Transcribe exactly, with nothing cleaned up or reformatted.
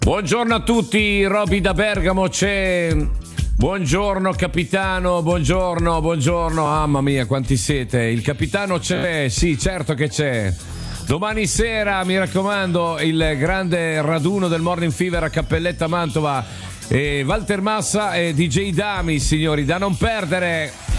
Buongiorno a tutti, Roby da Bergamo c'è. Buongiorno capitano, buongiorno, buongiorno. Mamma mia, quanti siete? Il capitano c'è, sì, certo che c'è. Domani sera, mi raccomando, il grande raduno del Morning Fever a Cappelletta Mantova. E Walter Massa e D J Dami, signori, da non perdere.